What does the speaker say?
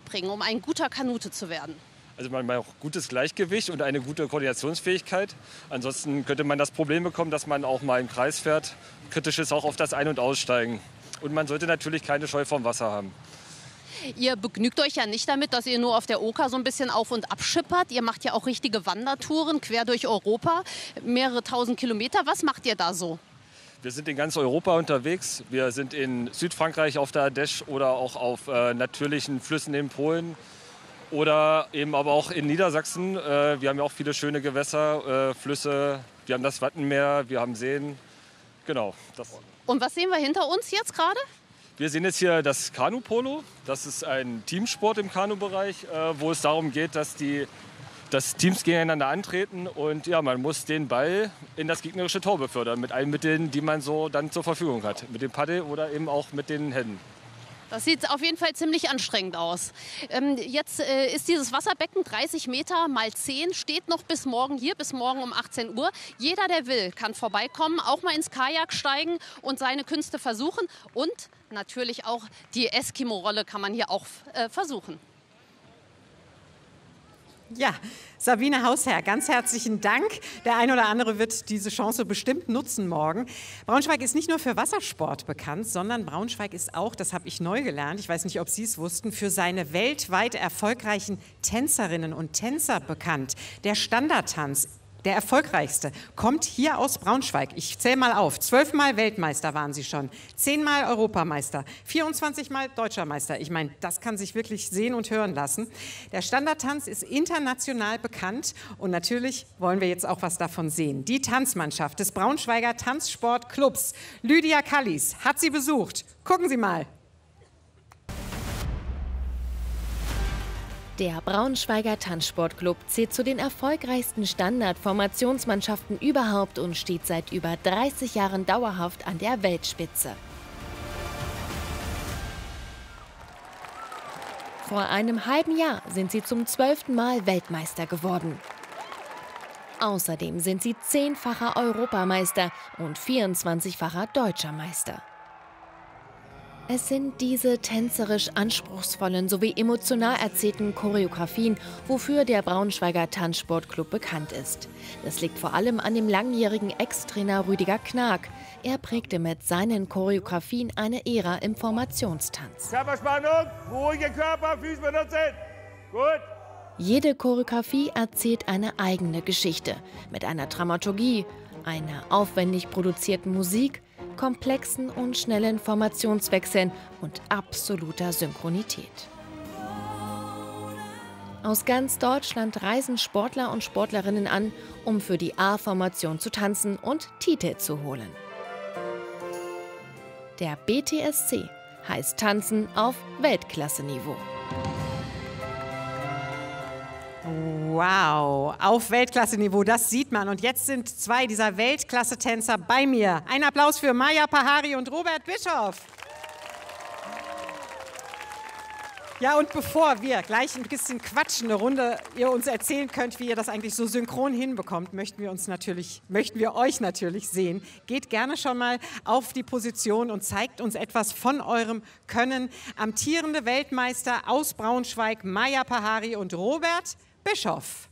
mitbringen, um ein guter Kanute zu werden? Also man braucht gutes Gleichgewicht und eine gute Koordinationsfähigkeit. Ansonsten könnte man das Problem bekommen, dass man auch mal im Kreis fährt. Kritisch ist auch auf das Ein- und Aussteigen. Und man sollte natürlich keine Scheu vom Wasser haben. Ihr begnügt euch ja nicht damit, dass ihr nur auf der Oker so ein bisschen auf und ab schippert. Ihr macht ja auch richtige Wandertouren quer durch Europa, mehrere tausend Kilometer. Was macht ihr da so? Wir sind in ganz Europa unterwegs. Wir sind in Südfrankreich auf der Ardèche oder auch auf natürlichen Flüssen in Polen oder eben aber auch in Niedersachsen. Wir haben ja auch viele schöne Gewässer, Flüsse. Wir haben das Wattenmeer, wir haben Seen. Genau. Und was sehen wir hinter uns jetzt gerade? Wir sehen jetzt hier das Kanu-Polo. Das ist ein Teamsport im Kanubereich, wo es darum geht, dass Teams gegeneinander antreten. Und ja, man muss den Ball in das gegnerische Tor befördern mit allen Mitteln, die man so dann zur Verfügung hat. Mit dem Paddel oder eben auch mit den Händen. Das sieht auf jeden Fall ziemlich anstrengend aus. Jetzt ist dieses Wasserbecken 30 Meter mal 10, steht noch bis morgen hier, bis morgen um 18 Uhr. Jeder, der will, kann vorbeikommen, auch mal ins Kajak steigen und seine Künste versuchen. Und natürlich auch die Eskimo-Rolle kann man hier auch versuchen. Ja, Sabine Hausherr, ganz herzlichen Dank. Der ein oder andere wird diese Chance bestimmt nutzen morgen. Braunschweig ist nicht nur für Wassersport bekannt, sondern Braunschweig ist auch, das habe ich neu gelernt, ich weiß nicht, ob Sie es wussten, für seine weltweit erfolgreichen Tänzerinnen und Tänzer bekannt. Der Standardtanz, der erfolgreichste, kommt hier aus Braunschweig. Ich zähle mal auf. 12-mal Weltmeister waren sie schon, 10-mal Europameister, 24-mal Deutscher Meister. Ich meine, das kann sich wirklich sehen und hören lassen. Der Standardtanz ist international bekannt und natürlich wollen wir jetzt auch was davon sehen. Die Tanzmannschaft des Braunschweiger Tanzsportclubs, Lydia Kallis, hat sie besucht. Gucken Sie mal. Der Braunschweiger Tanzsportclub zählt zu den erfolgreichsten Standardformationsmannschaften überhaupt und steht seit über 30 Jahren dauerhaft an der Weltspitze. Vor einem halben Jahr sind sie zum 12. Mal Weltmeister geworden. Außerdem sind sie 10-facher Europameister und 24-facher Deutscher Meister. Es sind diese tänzerisch anspruchsvollen sowie emotional erzählten Choreografien, wofür der Braunschweiger Tanzsportclub bekannt ist. Das liegt vor allem an dem langjährigen Ex-Trainer Rüdiger Knag. Er prägte mit seinen Choreografien eine Ära im Formationstanz. Körperspannung, ruhige Körper, Füße benutzen. Gut. Jede Choreografie erzählt eine eigene Geschichte mit einer Dramaturgie, einer aufwendig produzierten Musik, komplexen und schnellen Formationswechseln und absoluter Synchronität. Aus ganz Deutschland reisen Sportler und Sportlerinnen an, um für die A-Formation zu tanzen und Titel zu holen. Der BTSC heißt Tanzen auf Weltklasse-Niveau. Wow, auf Weltklasse-Niveau, das sieht man. Und jetzt sind zwei dieser Weltklasse-Tänzer bei mir. Ein Applaus für Maya Pahari und Robert Bischoff. Ja, und bevor wir gleich ein bisschen quatschen, eine Runde, ihr uns erzählen könnt, wie ihr das eigentlich so synchron hinbekommt, möchten wir euch natürlich sehen. Geht gerne schon mal auf die Position und zeigt uns etwas von eurem Können. Amtierende Weltmeister aus Braunschweig, Maya Pahari und Robert Bischoff.